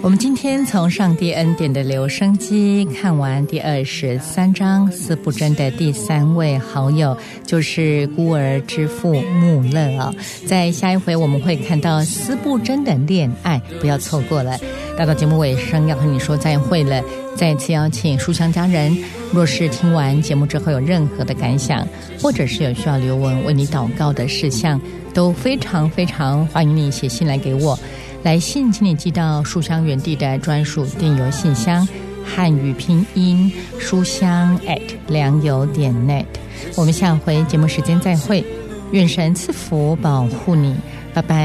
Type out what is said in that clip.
我们今天从上帝恩典的留声机看完第23章，司布真的第3位好友就是孤儿之父穆勒啊。在下一回我们会看到司布真的恋爱，不要错过了。到节目尾声要和你说再会了，再次邀请书香家人，若是听完节目之后有任何的感想，或者是有需要留文为你祷告的事项，都非常非常欢迎你写信来给我。来信请你寄到书香园地的专属电邮信箱，汉语拼音书香@良友.net。我们下回节目时间再会，愿神赐福保护你，拜拜。